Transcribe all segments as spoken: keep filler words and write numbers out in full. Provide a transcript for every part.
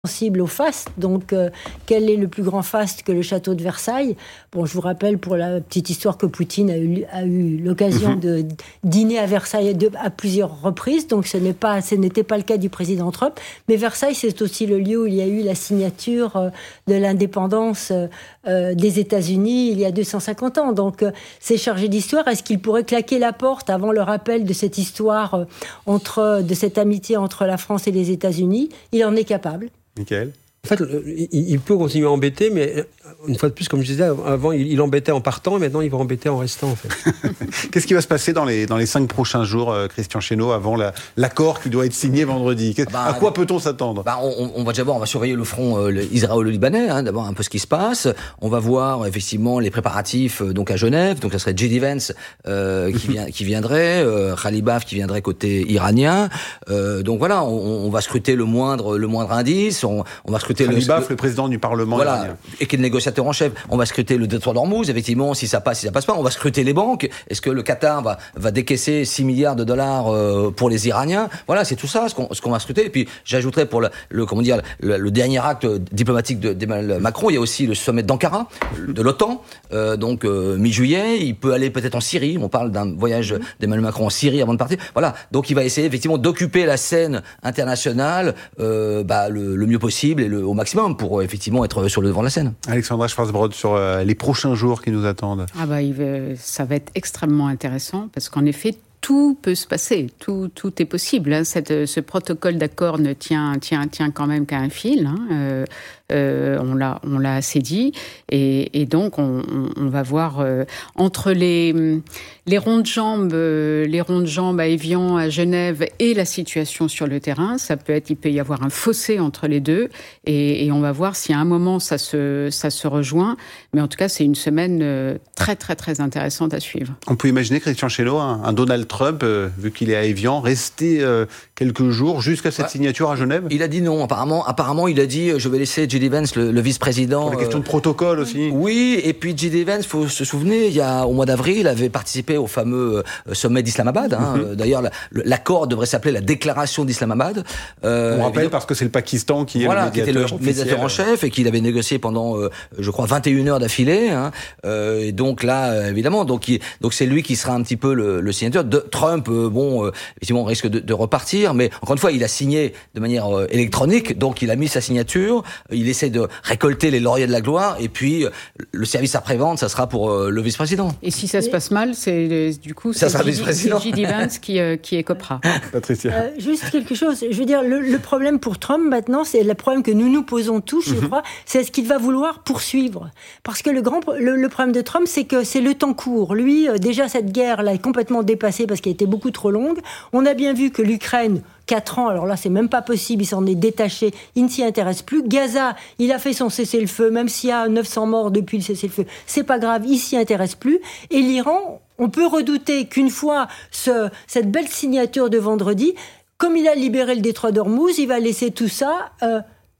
sensible au faste, donc euh, quel est le plus grand faste que le château de Versailles? Bon, je vous rappelle pour la petite histoire que Poutine a eu, a eu l'occasion mmh. de dîner à Versailles de, à plusieurs reprises, donc ce, n'est pas, ce n'était pas le cas du président Trump, mais Versailles c'est aussi le lieu où il y a eu la signature euh, de l'indépendance euh, des États-Unis il y a deux cent cinquante ans, donc euh, c'est chargé d'histoire. Est-ce qu'il pourrait claquer la porte avant le rappel de cette histoire euh, entre, de cette amitié entre la France et les États-Unis? Il en est capable. Michael ? En fait, il peut continuer à embêter, mais une fois de plus, comme je disais, avant, il embêtait en partant, et maintenant, il va embêter en restant, en fait. Qu'est-ce qui va se passer dans les, dans les cinq prochains jours, euh, Christian Chesneau, avant la, l'accord qui doit être signé vendredi? bah, À quoi peut-on s'attendre? bah, on, on va déjà voir, on va surveiller le front euh, le israélo-libanais, hein, d'abord un peu ce qui se passe. On va voir, effectivement, les préparatifs euh, donc à Genève. Donc, ça serait J D Vance euh, qui, vient, qui viendrait, euh, Khalibaf qui viendrait côté iranien. Euh, donc, voilà, on, on va scruter le moindre, le moindre indice. On, on va scruter Khalibaf, le, le président du Parlement voilà, iranien. Et qui est le négociateur en chef. On va scruter le détroit d'Ormuz, effectivement, si ça passe, si ça passe pas. On va scruter les banques. Est-ce que le Qatar va, va décaisser six milliards de dollars euh, pour les Iraniens? Voilà, c'est tout ça ce qu'on, ce qu'on va scruter. Et puis, j'ajouterais pour le, le comment dire, le, le dernier acte diplomatique de, d'Emmanuel Macron, il y a aussi le sommet d'Ankara, de l'OTAN, euh, donc euh, mi-juillet. Il peut aller peut-être en Syrie. On parle d'un voyage d'Emmanuel Macron en Syrie avant de partir. Voilà, donc il va essayer effectivement d'occuper la scène internationale euh, bah, le, le mieux possible et le, au maximum pour effectivement être sur le devant de la scène. Alexandra Schwarzbrod, sur euh, les prochains jours qui nous attendent. Ah bah, il va, ça va être extrêmement intéressant parce qu'en effet, tout peut se passer, tout, tout est possible. Hein. Cette, ce protocole d'accord ne tient, tient, tient quand même qu'à un fil. Hein. Euh, euh, on l'a, on l'a assez dit, et, et donc on, on va voir euh, entre les les ronds de jambes, euh, les ronds de jambes à Évian, à Genève, et la situation sur le terrain. Ça peut être, il peut y avoir un fossé entre les deux, et, et on va voir si à un moment ça se ça se rejoint. Mais en tout cas, c'est une semaine euh, très très très intéressante à suivre. On peut imaginer, Christian Chesneau, un, un Donald Trump, euh, vu qu'il est à Évian, rester euh, quelques jours jusqu'à cette ouais. signature à Genève? Il a dit non, apparemment. Apparemment, il a dit je vais laisser J D Vance, le, le vice-président. Pour la question euh, de protocole aussi. Oui, et puis J D Vance, faut se souvenir, il y a au mois d'avril, il avait participé au fameux euh, sommet d'Islamabad. Hein. Mm-hmm. D'ailleurs, la, l'accord devrait s'appeler la déclaration d'Islamabad. Euh, On rappelle parce que c'est le Pakistan qui est voilà, le médiateur, qui était le médiateur en chef et qu'il avait négocié pendant, euh, je crois, vingt et une heures d'affilée. Hein. Euh, et donc là, évidemment, donc, il, donc c'est lui qui sera un petit peu le, le signateur. De Trump, euh, bon, euh, effectivement, on risque de, de repartir, mais encore une fois, il a signé de manière euh, électronique, donc il a mis sa signature. Il essaie de récolter les lauriers de la gloire, et puis euh, le service après-vente, ça sera pour euh, le vice-président. Et si ça se passe mal, c'est du coup ça c'est sera vice-président. J D Vance qui euh, qui écopera. Patricia. Euh, juste quelque chose. Je veux dire, le, le problème pour Trump maintenant, c'est le problème que nous nous posons tous, je mm-hmm. crois, c'est est-ce qu'il va vouloir poursuivre? Parce que le grand le, le problème de Trump, c'est que c'est le temps court. Lui, euh, déjà cette guerre l'a complètement dépassée parce qu'elle était beaucoup trop longue. On a bien vu que l'Ukraine, quatre ans, alors là, c'est même pas possible, il s'en est détaché, il ne s'y intéresse plus. Gaza, il a fait son cessez-le-feu, même s'il y a neuf cents morts depuis le cessez-le-feu, c'est pas grave, il s'y intéresse plus. Et l'Iran, on peut redouter qu'une fois ce, cette belle signature de vendredi, comme il a libéré le détroit d'Ormuz, il va laisser tout ça euh,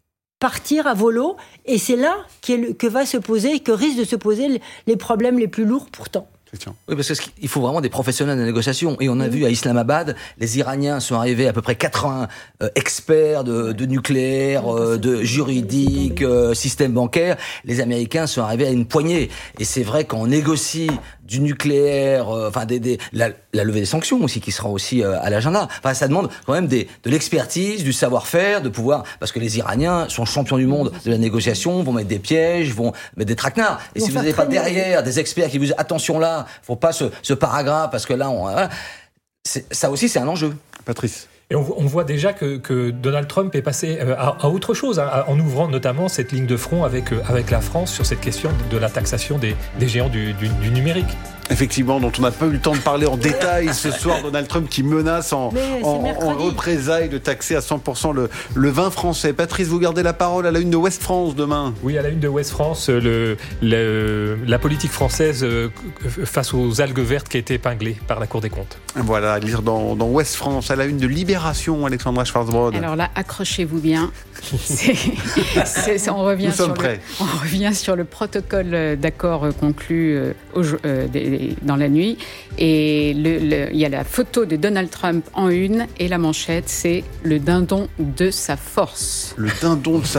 partir à volo, et c'est là qu'est, que va se poser, que risquent de se poser les problèmes les plus lourds pourtant. Oui, parce qu'il faut vraiment des professionnels de négociation. Et on a mmh. vu à Islamabad, les Iraniens sont arrivés à peu près quatre-vingts euh, experts de, de nucléaire, euh, de juridique, euh, système bancaire. Les Américains sont arrivés à une poignée. Et c'est vrai qu'on négocie du nucléaire, euh, enfin des, des, la, la levée des sanctions aussi qui sera aussi euh, à l'agenda. Enfin, ça demande quand même des, de l'expertise, du savoir-faire, de pouvoir, parce que les Iraniens sont champions du monde de la négociation, vont mettre des pièges, vont mettre des traquenards. Et si vous n'avez pas derrière des experts qui vous disent attention là, faut pas ce, ce paragraphe parce que là, on, voilà. c'est, ça aussi c'est un enjeu. Patrice. Et on, on voit déjà que, que Donald Trump est passé à, à autre chose, hein, en ouvrant notamment cette ligne de front avec, avec la France sur cette question de, de la taxation des, des géants du, du, du numérique. Effectivement, dont on n'a pas eu le temps de parler en détail ce soir. Donald Trump qui menace en, en, en représailles de taxer à cent pour cent le, le vin français. Patrice, vous gardez la parole à la une de Ouest France demain. Oui, à la une de Ouest France, le, le, la politique française face aux algues vertes qui a été épinglée par la Cour des comptes. Voilà, à lire dans, dans Ouest France, à la une de Libération, Alexandra Schwarzbrod. Alors là, accrochez-vous bien. C'est, c'est, on, revient Nous sommes sur prêts. Le, on revient sur le protocole d'accord conclu euh, au, euh, des, les, dans la nuit. Et le, le, il y a la photo de Donald Trump en une et la manchette, c'est le dindon de sa force. Le dindon de sa